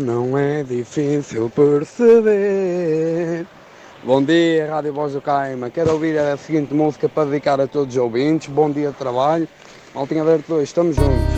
não é difícil perceber. Bom dia, Rádio Voz do Caima. Quero ouvir a seguinte música para dedicar a todos os ouvintes. Bom dia de trabalho. Maltinha Verde 2, estamos juntos.